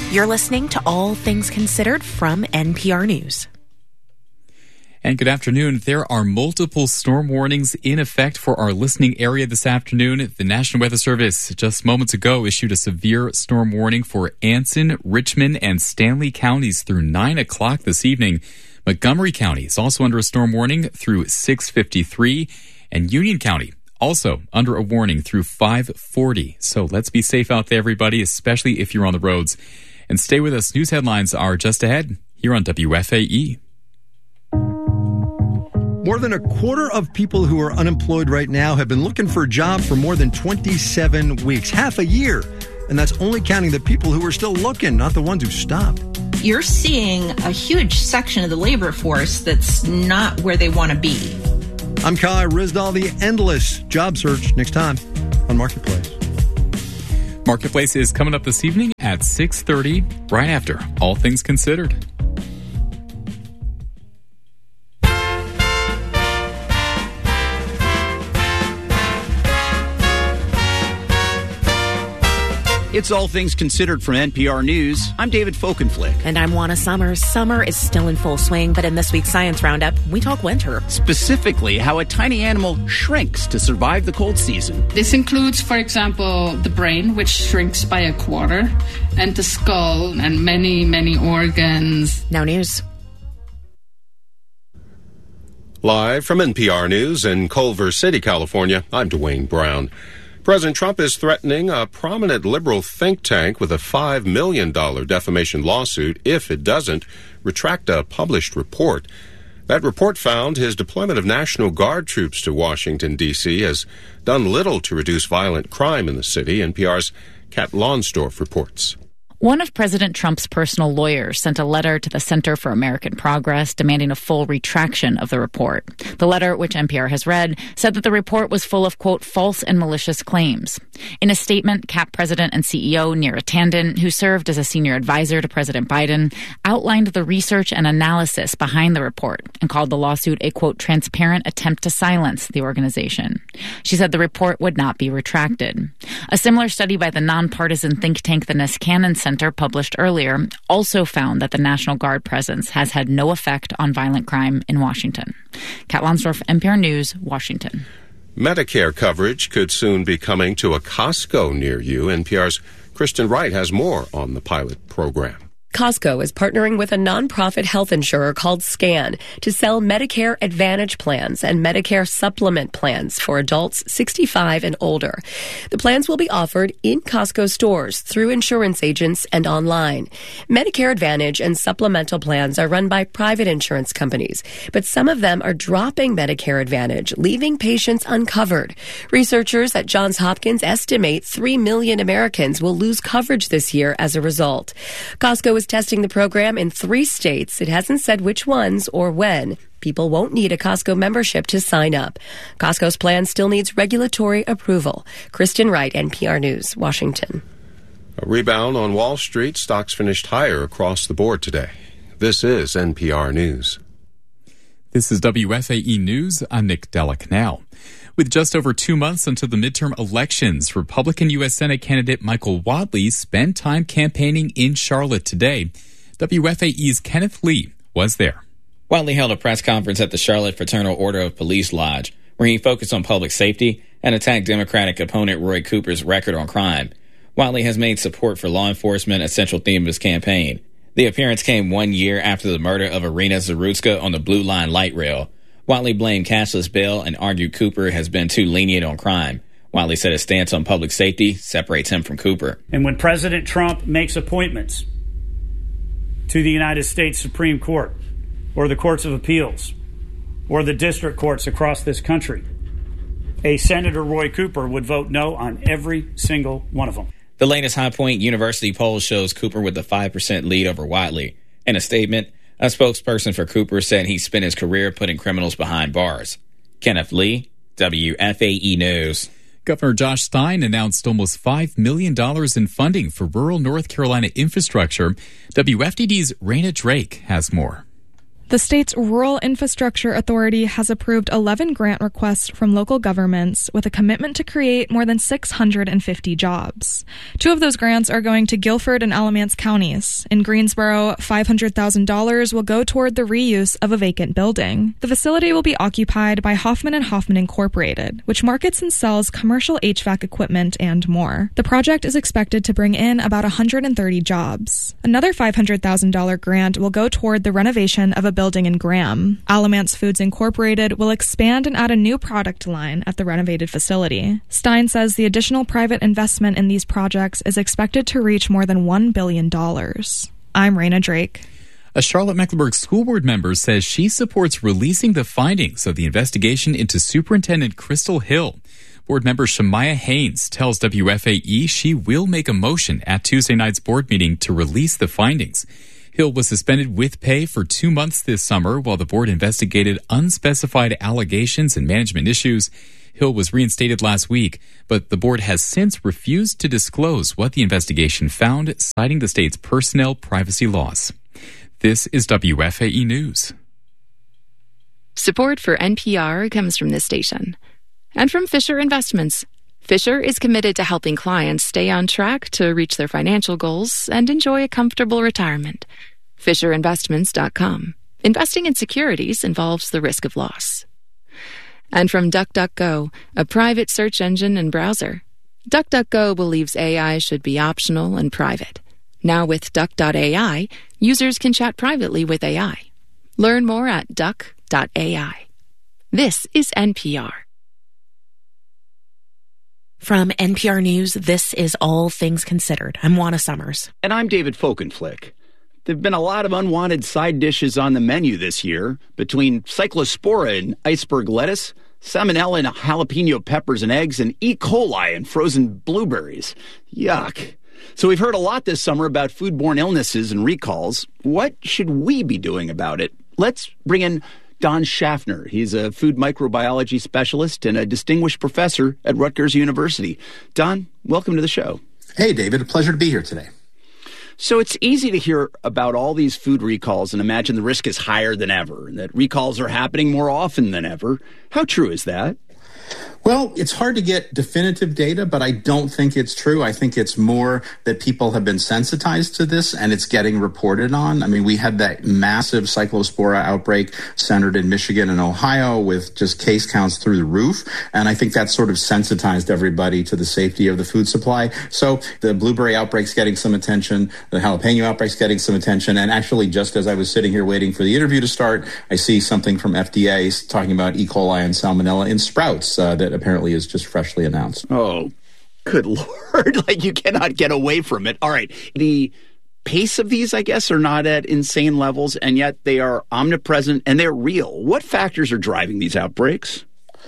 You're listening to All Things Considered from NPR News. And good afternoon. There are multiple storm warnings in effect for our listening area this afternoon. The National Weather Service just moments ago issued a severe storm warning for Anson, Richmond, and Stanley counties through 9 o'clock this evening. Montgomery County is also under a storm warning through 6:53, and Union County also under a warning through 5:40. So let's be safe out there, everybody, especially if you're on the roads. And stay with us. News headlines are just ahead here on WFAE. More than a quarter of people who are unemployed right now have been looking for a job for more than 27 weeks, half a year. And that's only counting the people who are still looking, not the ones who stopped. You're seeing a huge section of the labor force that's not where they want to be. I'm Kai Rizdal, the endless job search, next time on Marketplace. Marketplace is coming up this evening at 6:30, right after All Things Considered. It's All Things Considered from NPR News. I'm David Folkenflik. And I'm Juana Summers. Summer is still in full swing, but in this week's Science Roundup, we talk winter. Specifically, how a tiny animal shrinks to survive the cold season. This includes, for example, the brain, which shrinks by a quarter, and the skull, and many, many organs. Now news. Live from NPR News in Culver City, California, I'm Dwayne Brown. President Trump is threatening a prominent liberal think tank with a $5 million defamation lawsuit if it doesn't retract a published report. That report found his deployment of National Guard troops to Washington, D.C. has done little to reduce violent crime in the city, NPR's Kat Lonsdorf reports. One of President Trump's personal lawyers sent a letter to the Center for American Progress demanding a full retraction of the report. The letter, which NPR has read, said that the report was full of, quote, false and malicious claims. In a statement, CAP President and CEO Neera Tanden, who served as a senior advisor to President Biden, outlined the research and analysis behind the report and called the lawsuit a, quote, transparent attempt to silence the organization. She said the report would not be retracted. A similar study by the nonpartisan think tank the Niskanen Center, published earlier, also found that the National Guard presence has had no effect on violent crime in Washington. Kat Lonsdorf, NPR News, Washington. Medicare coverage could soon be coming to a Costco near you. NPR's Kristen Wright has more on the pilot program. Costco is partnering with a nonprofit health insurer called SCAN to sell Medicare Advantage plans and Medicare supplement plans for adults 65 and older. The plans will be offered in Costco stores through insurance agents and online. Medicare Advantage and supplemental plans are run by private insurance companies, but some of them are dropping Medicare Advantage, leaving patients uncovered. Researchers at Johns Hopkins estimate 3 million Americans will lose coverage this year as a result. Costco is testing the program in 3 states. It hasn't said which ones or when. People won't need a Costco membership to sign up. Costco's plan still needs regulatory approval. Kristen Wright, NPR News, Washington. A rebound on Wall Street. Stocks finished higher across the board today. This is NPR News. This is WFAE News. I'm Nick Delacanal. With just over 2 months until the midterm elections, Republican U.S. Senate candidate Michael Whatley spent time campaigning in Charlotte today. WFAE's Kenneth Lee was there. Whatley held a press conference at the Charlotte Fraternal Order of Police Lodge, where he focused on public safety and attacked Democratic opponent Roy Cooper's record on crime. Whatley has made support for law enforcement a central theme of his campaign. The appearance came 1 year after the murder of Irina Zarutska on the Blue Line light rail. Whatley blamed cashless bail and argued Cooper has been too lenient on crime. Whatley said his stance on public safety separates him from Cooper. And when President Trump makes appointments to the United States Supreme Court or the courts of appeals or the district courts across this country, a Senator Roy Cooper would vote no on every single one of them. The latest High Point University poll shows Cooper with a 5% lead over Whatley. In a statement, a spokesperson for Cooper said he spent his career putting criminals behind bars. Kenneth Lee, WFAE News. Governor Josh Stein announced almost $5 million in funding for rural North Carolina infrastructure. WFDD's Raina Drake has more. The state's Rural Infrastructure Authority has approved 11 grant requests from local governments with a commitment to create more than 650 jobs. 2 of those grants are going to Guilford and Alamance counties. In Greensboro, $500,000 will go toward the reuse of a vacant building. The facility will be occupied by Hoffman & Hoffman Incorporated, which markets and sells commercial HVAC equipment and more. The project is expected to bring in about 130 jobs. Another $500,000 grant will go toward the renovation of a building in Graham. Alamance Foods Incorporated will expand and add a new product line at the renovated facility. Stein says the additional private investment in these projects is expected to reach more than $1 billion. I'm Raina Drake. A Charlotte-Mecklenburg school board member says she supports releasing the findings of the investigation into Superintendent Crystal Hill. Board member Shemaya Haynes tells WFAE she will make a motion at Tuesday night's board meeting to release the findings. Hill was suspended with pay for 2 months this summer while the board investigated unspecified allegations and management issues. Hill was reinstated last week, but the board has since refused to disclose what the investigation found, citing the state's personnel privacy laws. This is WFAE News. Support for NPR comes from this station and from Fisher Investments. Fisher is committed to helping clients stay on track to reach their financial goals and enjoy a comfortable retirement. FisherInvestments.com. Investing in securities involves the risk of loss. And from DuckDuckGo, a private search engine and browser. DuckDuckGo believes AI should be optional and private. Now with Duck.ai, users can chat privately with AI. Learn more at Duck.ai. This is NPR. From NPR News, this is All Things Considered. I'm Juana Summers. And I'm David Folkenflick. There have been a lot of unwanted side dishes on the menu this year, between cyclospora and iceberg lettuce, salmonella and jalapeno peppers and eggs, and E. coli and frozen blueberries. Yuck. So we've heard a lot this summer about foodborne illnesses and recalls. What should we be doing about it? Let's bring in Don Schaffner. He's a food microbiology specialist and a distinguished professor at Rutgers University. Don, welcome to the show. Hey, David. A pleasure to be here today. So it's easy to hear about all these food recalls and imagine the risk is higher than ever and that recalls are happening more often than ever. How true is that? Well, it's hard to get definitive data, but I don't think it's true. I think it's more that people have been sensitized to this and it's getting reported on. I mean, we had that massive cyclospora outbreak centered in Michigan and Ohio with just case counts through the roof. And I think that sort of sensitized everybody to the safety of the food supply. So the blueberry outbreak's getting some attention, the jalapeno outbreak's getting some attention. And actually, just as I was sitting here waiting for the interview to start, I see something from FDA talking about E. coli and salmonella in sprouts that apparently is just freshly announced. Oh, good Lord. Like, you cannot get away from it. All right. The pace of these, I guess, are not at insane levels, and yet they are omnipresent and they're real. What factors are driving these outbreaks?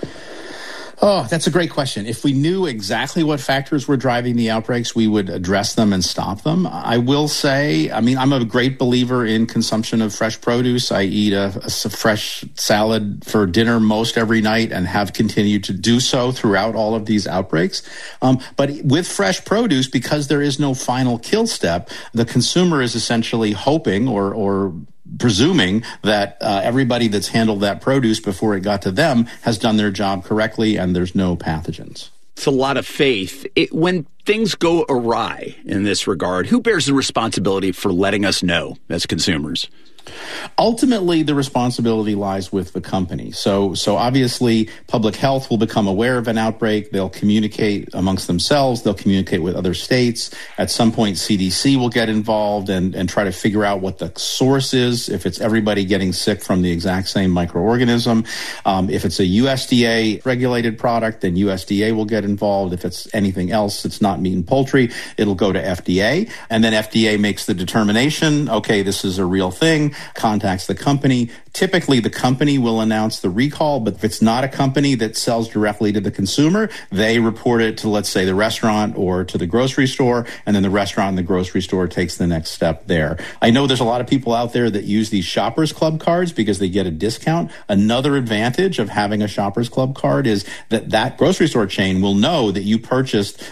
Oh, that's a great question. If we knew exactly what factors were driving the outbreaks, we would address them and stop them. I will say, I mean, I'm a great believer in consumption of fresh produce. I eat a fresh salad for dinner most every night and have continued to do so throughout all of these outbreaks. But with fresh produce, because there is no final kill step, the consumer is essentially hoping or presuming that everybody that's handled that produce before it got to them has done their job correctly and there's no pathogens. It's a lot of faith. When things go awry in this regard, who bears the responsibility for letting us know as consumers? Ultimately, the responsibility lies with the company. So obviously, public health will become aware of an outbreak. They'll communicate amongst themselves. They'll communicate with other states. At some point, CDC will get involved and try to figure out what the source is, if it's everybody getting sick from the exact same microorganism. If it's a USDA-regulated product, then USDA will get involved. If it's anything else, it's not meat and poultry, it'll go to FDA. And then FDA makes the determination, okay, this is a real thing, contacts the company. Typically, the company will announce the recall, but if it's not a company that sells directly to the consumer, they report it to, let's say, the restaurant or to the grocery store, and then the restaurant and the grocery store takes the next step there. I know there's a lot of people out there that use these Shoppers Club cards because they get a discount. Another advantage of having a Shoppers Club card is that grocery store chain will know that you purchased, let's say,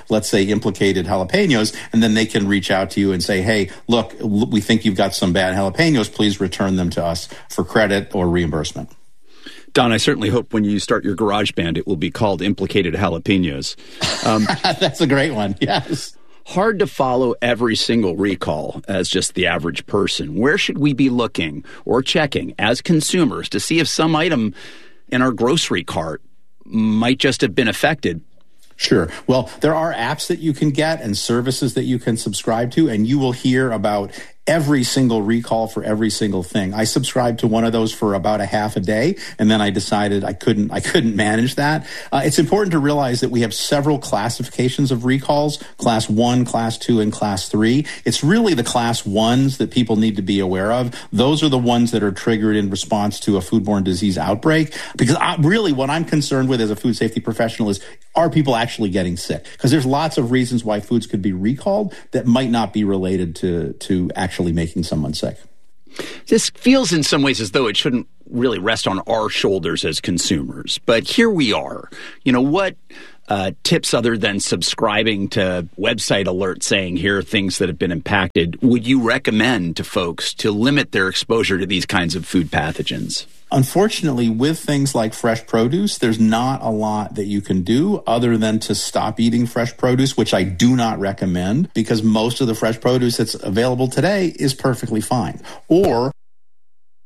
potentially implicated jalapenos, and then they can reach out to you and say, hey, look, we think you've got some bad jalapenos. Please return them to us for credit or reimbursement. Don, I certainly hope when you start your garage band, it will be called Implicated Jalapenos. That's a great one, yes. Hard to follow every single recall as just the average person. Where should we be looking or checking as consumers to see if some item in our grocery cart might just have been affected? Sure. Well, there are apps that you can get and services that you can subscribe to, and you will hear about every single recall for every single thing. I subscribed to one of those for about a half a day, and then I decided I couldn't manage that. It's important to realize that we have several classifications of recalls, Class 1, Class 2, and Class 3. It's really the Class 1s that people need to be aware of. Those are the ones that are triggered in response to a foodborne disease outbreak. Because really what I'm concerned with as a food safety professional is, are people actually getting sick? Because there's lots of reasons why foods could be recalled that might not be related to actually making someone sick. This feels in some ways as though it shouldn't really rest on our shoulders as consumers. But here we are. What tips other than subscribing to website alerts saying here are things that have been impacted would you recommend to folks to limit their exposure to these kinds of food pathogens? Unfortunately, with things like fresh produce, there's not a lot that you can do other than to stop eating fresh produce, which I do not recommend because most of the fresh produce that's available today is perfectly fine. Or